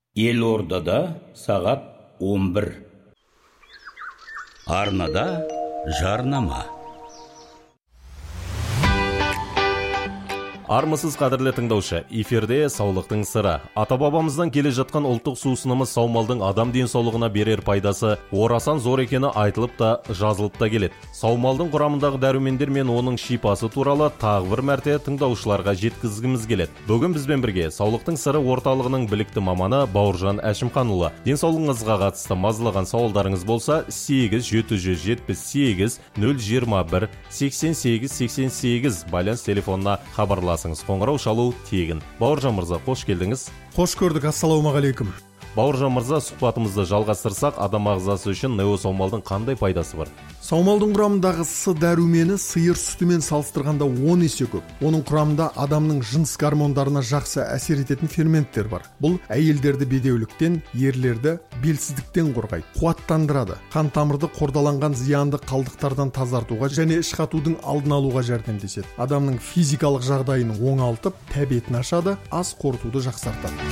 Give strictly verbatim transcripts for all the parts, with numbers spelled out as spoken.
Елордада сағат он бір. Арнада жарнама. Армысыз қадірлі тыңдаушы, эфирде саулықтың сыры. Ата-бабамыздан келе жатқан ұлттық сусынымыз саумалдың адам денсаулығына берер пайдасы орасан зор екені айтылып та, жазылып та келеді. Саумалдың құрамындағы дәрумендер мен оның шипасы туралы тағы бір мәрте тыңдаушыларға жеткізгіміз келеді. Бүгін бізбен бірге саулықтың сыры орталығының білікті маманы Бауыржан Әшімханұлы. Денсаулығыңызға қатысты мазалаған сауалдарыңыз болса, сегіз жеті жүз жетпіс сегіз нөл жиырма бір сексен сегіз сексен сегіз байланыс телефонына хабарласыңыз. Қоңырау шалу тегін. Бауыржан мырза, қош келдіңіз. Қош көрдік, ассалаумағалейкум. Бауыржан мырза, сұхбатымызды жалғастырсақ, адам ағзасы үшін нео саумалдың қандай пайдасы бар? Саумалдың құрамындағы С дәрумені сиыр сүтімен салыстырғанда он есе көп. Оның құрамында адамның жыныс гормондарына жақсы әсер ететін ферменттер бар. Бұл әйелдерді бедеуліктен, ерлерді белсіздіктен қорғайды, қуаттандырады, қан тамырды қордаланған зиянды қалдықтардан тазартуға және іш қатудың алдын алуға жәрдемдеседі. Адамның физикалық жағдайын оңалтып, тәбетін ашады, ас қорытуды жақсартады.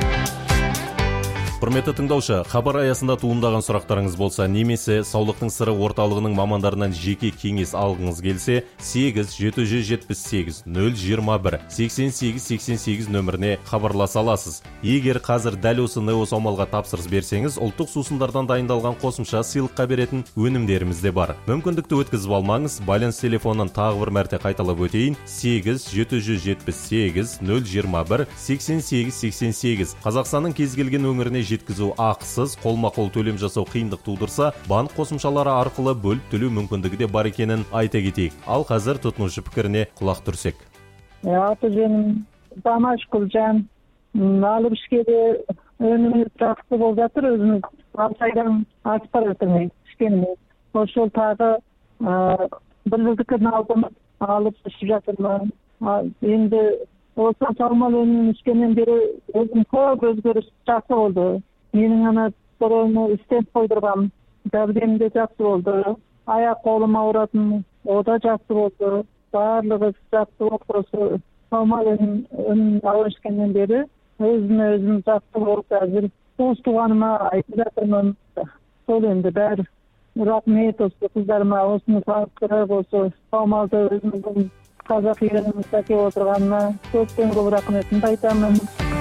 Құрметті тыңдаушы, хабар аясында туындаған сұрақтарыңыз болса, немесе саулықтың сыры орталығының мамандарынан жеке кеңес алғыңыз келсе, сегіз жеті жүз жетпіс сегіз нөл жиырма бір сексен сегіз сексен сегіз нөміріне хабарласа аласыз. Егер қазір дәл осы нео саумалға тапсырыс берсеңіз, ұлттық сусындардан дайындалған қосымша сыйлыққа беретін өнімдеріміз де бар. Мүмкіндікті өткізіп алмаңыз, байланыс телефонын тағы бір мәрте қайталап өтейін: сегіз жеті жүз жетпіс сегіз нөл жиырма бір сексен сегіз сексен сегіз. Қазақстанның кез келген өңіріне жеткізу ақысыз, қолма-қол төлем жасау қиындық тудырса, банк қосымшалары арқылы бөліп төлеу мүмкіндігі де бар екенін айта кетейік. Ал қазір тұтынушы пікіріне құлақ түрсек. Аты жөнім Дамаш Күлжан. Алып ішкеде өніміз жақсы болып жатыр, өзіміз алсайдан асып бара жатырмыз ішкеніміз. Ошол тағы бір жылдықын алдым, алып ішіп жатырмын. Енді осы саумал өнімін ішкеннен бері өзім көп өзгеріс жақсы болды. Менің ана бұрын стенд қойдырғам, дәрігерім де жақсы болды. Аяқ қолым ауыратын, о да жақсы болды. Барлығы жақсы болды. Осы саумал өнімін алып ішкеннен бері өзіме өзім жақсы болып, қазір дос туғаныма айтып жатырмын. Сол енді бәрі рахмет осы қыздарыма, осыны салып осы саумалды өзіміздің қазақ елімізде келіп отырғанына көптен көп рахметімді айтамын.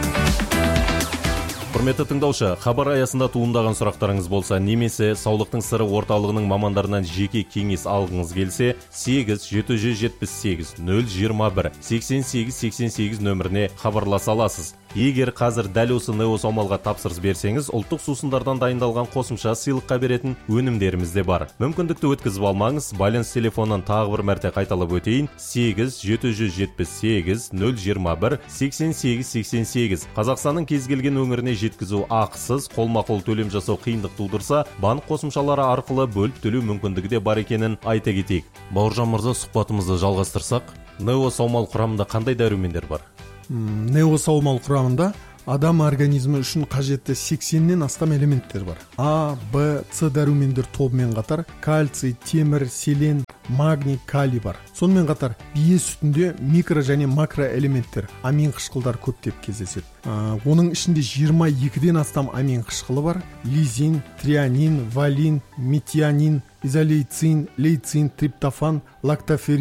Құрметті тыңдаушы, хабар аясында туындаған сұрақтарыңыз болса, немесе саулықтың сыры орталығының мамандарынан жеке кеңес алғыңыз келсе, сегіз жеті жүз жетпіс сегіз нөл жиырма бір сексен сегіз сексен сегіз нөміріне хабарласа аласыз. Егер қазір дәл осы нео саумалға тапсырыс берсеңіз, ұлттық сусындардан дайындалған қосымша сыйлыққа беретін өнімдеріміз де бар. Мүмкіндікті өткізіп алмаңыз, байланыс телефонын тағы бір мәрте қайталап өтейін: сегіз жеті жүз жетпіс сегіз нөл жиырма бір сексен сегіз сексен сегіз. Қазақстанның кез келген өңіріне жеткізу ақысыз, қолма-қол төлем жасау қиындық тудырса, банк қосымшалары арқылы бөліп төлеу мүмкіндігі де бар екенін айта кетейік. Бауыржан мырза, сұхбатымызды жалғастырсақ, нео саумал құрамында қандай дәрумендер бар? Нео саумал құрамында адам организмі үшін қажетті сексеннен астам элементтер бар. А, Б, С дәрумендер тобымен қатар кальций, темір, селен, магний, калий бар. Сонымен қатар бие сүтінде микро және макро элементтер, амин қышқылдар көптеп кездеседі. Оның ішінде жиырма екіден астам амин қышқылы бар: лизин, трианин, валин, метионин, изолейцин, лейцин, триптофан, лактоферин